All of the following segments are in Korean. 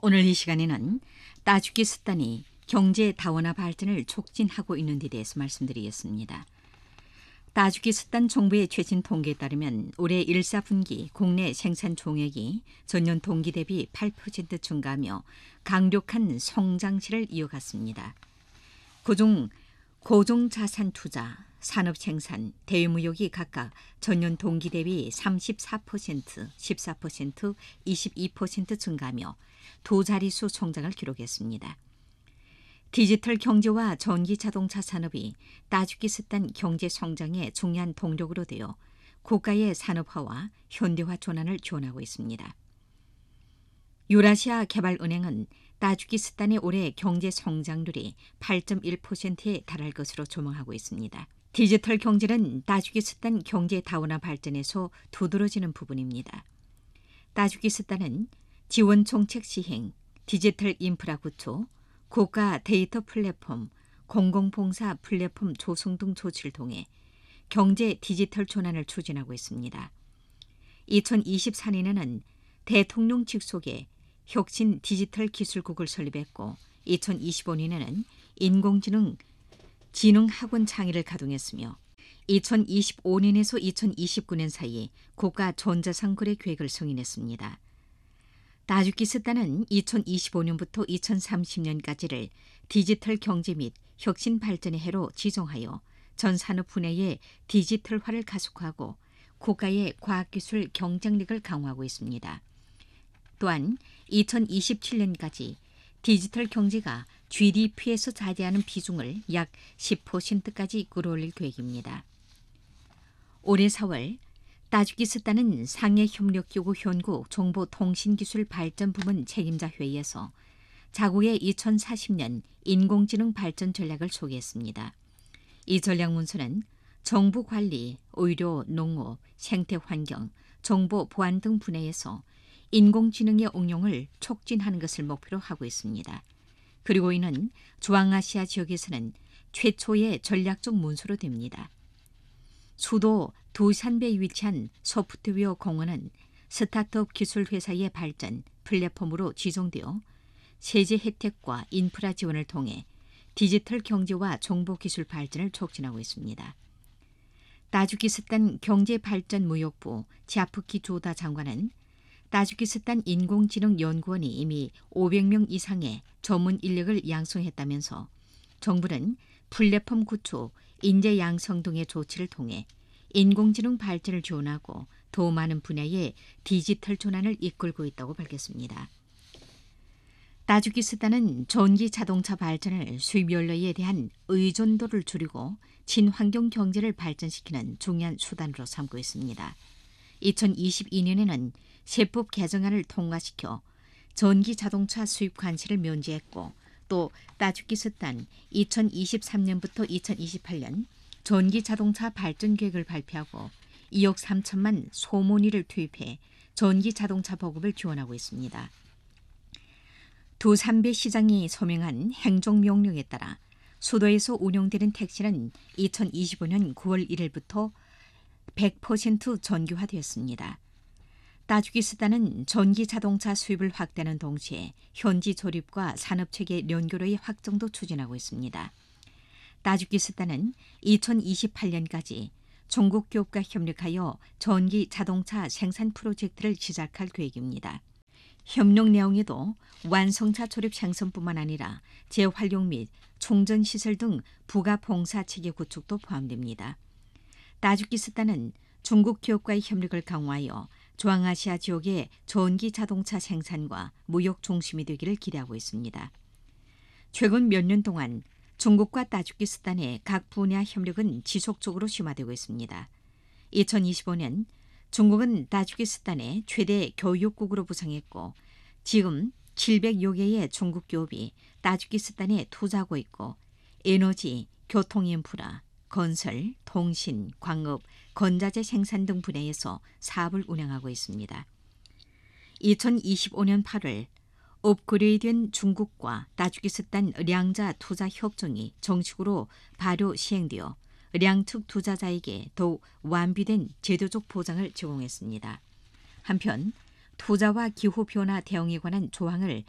오늘 이 시간에는 따주기스탄이 경제 다원화 발전을 촉진하고 있는 데 대해서 말씀드리겠습니다. 따주기스탄 정부의 최신 통계에 따르면 올해 1사분기 국내 생산 총액이 전년 동기 대비 8% 증가하며 강력한 성장세를 이어갔습니다. 그중 고정자산 투자, 산업생산, 대외무역이 각각 전년 동기 대비 34%, 14%, 22% 증가하며 두 자릿수 성장을 기록했습니다. 디지털 경제와 전기 자동차 산업이 따주기스탄 경제 성장의 중요한 동력으로 되어 국가의 산업화와 현대화 전환을 지원하고 있습니다. 유라시아 개발은행은 따주기스탄의 올해 경제 성장률이 8.1%에 달할 것으로 조망하고 있습니다. 디지털 경제는 따주기스탄 경제 다원화 발전에서 두드러지는 부분입니다. 따주기스탄은 지원 정책 시행, 디지털 인프라 구축, 국가 데이터 플랫폼, 공공봉사 플랫폼 조성 등 조치를 통해 경제 디지털 전환을 추진하고 있습니다. 2024년에는 대통령 직속의 혁신 디지털 기술국을 설립했고 2025년에는 인공지능 진흥학원 창의를 가동했으며 2025년에서 2029년 사이에 국가 전자상 거래 계획을 승인했습니다. 따주기스탄은 2025년부터 2030년까지를 디지털 경제 및 혁신 발전의 해로 지정하여 전 산업 분야의 디지털화를 가속화하고 국가의 과학기술 경쟁력을 강화하고 있습니다. 또한 2027년까지 디지털 경제가 GDP에서 차지하는 비중을 약 10%까지 끌어올릴 계획입니다. 올해 4월 따주기스탄은 상해협력기구 현구 정보통신기술발전부문 책임자 회의에서 자국의 2040년 인공지능 발전 전략을 소개했습니다. 이 전략 문서는 정부 관리, 의료, 농업, 생태환경, 정보 보안 등 분야에서 인공지능의 응용을 촉진하는 것을 목표로 하고 있습니다. 그리고 이는 중앙아시아 지역에서는 최초의 전략적 문서로 됩니다. 수도 두산베에 위치한 소프트웨어 공원은 스타트업 기술 회사의 발전 플랫폼으로 지정되어 세제 혜택과 인프라 지원을 통해 디지털 경제와 정보기술 발전을 촉진하고 있습니다. 따주기스탄 경제발전무역부 자프키 조다 장관은 따주기스탄 인공지능연구원이 이미 500명 이상의 전문 인력을 양성했다면서 정부는 플랫폼 구축, 인재 양성 등의 조치를 통해 인공지능 발전을 지원하고 더 많은 분야의 디지털 전환을 이끌고 있다고 밝혔습니다. 따주기스탄은 전기 자동차 발전을 수입 연료에 대한 의존도를 줄이고 친환경 경제를 발전시키는 중요한 수단으로 삼고 있습니다. 2022년에는 세법 개정안을 통과시켜 전기 자동차 수입 관세를 면제했고 또 따주기스탄 2023년부터 2028년 전기 자동차 발전 계획을 발표하고 2억 3천만 소모니를 투입해 전기 자동차 보급을 지원하고 있습니다. 두산베 시장이 서명한 행정명령에 따라 수도에서 운영되는 택시는 2025년 9월 1일부터 100% 전기화되었습니다. 따주기스탄은 전기 자동차 수입을 확대하는 동시에 현지 조립과 산업체계 연결의 확정도 추진하고 있습니다. 따주기스탄은 2028년까지 중국 기업과 협력하여 전기 자동차 생산 프로젝트를 시작할 계획입니다. 협력 내용에도 완성차 조립 생산뿐만 아니라 재활용 및 충전시설 등 부가 봉사체계 구축도 포함됩니다. 따주기스탄은 중국 기업과의 협력을 강화하여 중앙아시아 지역의 전기 자동차 생산과 무역 중심이 되기를 기대하고 있습니다. 최근 몇 년 동안 중국과 따주기스탄의 각 분야 협력은 지속적으로 심화되고 있습니다. 2025년 중국은 따주기스탄의 최대 교육국으로 부상했고 지금 700여 개의 중국 기업이 따주기스탄에 투자하고 있고 에너지, 교통인프라, 건설, 통신, 광업, 건자재 생산 등 분야에서 사업을 운영하고 있습니다. 2025년 8월 업그레이드된 중국과 따주기스탄 량자 투자 협정이 정식으로 발효 시행되어 량측 투자자에게 더욱 완비된 제도적 보장을 제공했습니다. 한편 투자와 기후변화 대응에 관한 조항을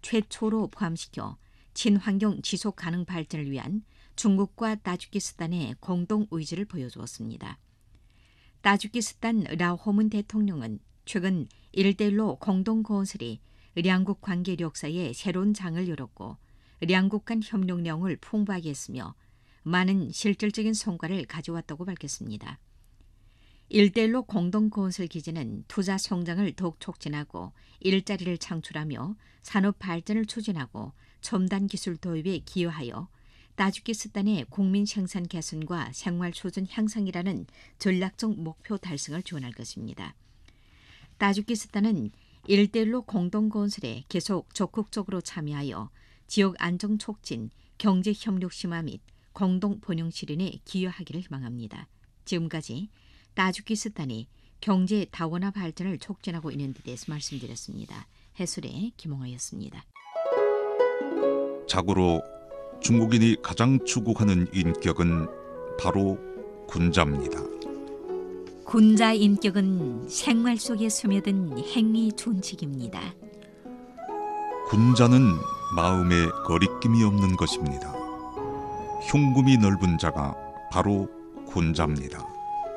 최초로 포함시켜 친환경 지속 가능 발전을 위한 중국과 타지키스탄의 공동 의지를 보여주었습니다. 타지키스탄 라호문 대통령은 최근 일대일로 공동 건설이 양국 관계 역사에 새로운 장을 열었고 양국 간 협력 내용을 풍부하게 했으며 많은 실질적인 성과를 가져왔다고 밝혔습니다. 일대일로 공동 건설 기지는 투자 성장을 더욱 촉진하고 일자리를 창출하며 산업 발전을 추진하고 첨단 기술 도입에 기여하여 타지키스탄의 국민 생산 개선과 생활 수준 향상이라는 전략적 목표 달성을 지원할 것입니다. 타지키스탄은 일대일로 공동 건설에 계속 적극적으로 참여하여 지역 안정 촉진, 경제 협력 심화 및 공동 번영 실현에 기여하기를 희망합니다. 지금까지 타지키스탄이 경제 다원화 발전을 촉진하고 있는 데 대해서 말씀드렸습니다. 해설의 김홍아였습니다. 자고로 중국인이 가장 추구하는 인격은 바로 군자입니다. 군자 인격은 생활 속에 스며든 행위 준칙입니다. 군자는 마음에 거리낌이 없는 것입니다. 흉금이 넓은 자가 바로 군자입니다.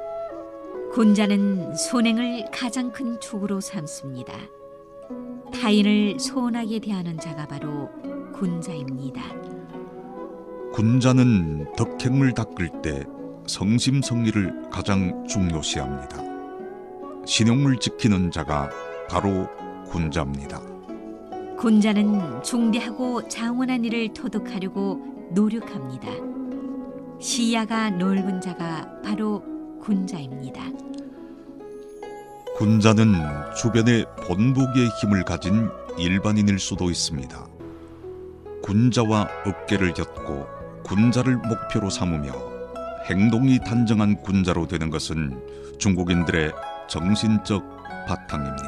군자는 선행을 가장 큰 축으로 삼습니다. 타인을 소원하게 대하는 자가 바로 군자입니다. 군자는 덕행을 닦을 때 성심성의를 가장 중요시합니다. 신용을 지키는 자가 바로 군자입니다. 군자는 중대하고 장원한 일을 토득하려고 노력합니다. 시야가 넓은 자가 바로 군자입니다. 군자는 주변에 본보기의 힘을 가진 일반인일 수도 있습니다. 군자와 어깨를 엮고 군자를 목표로 삼으며 행동이 단정한 군자로 되는 것은 중국인들의 정신적 바탕입니다.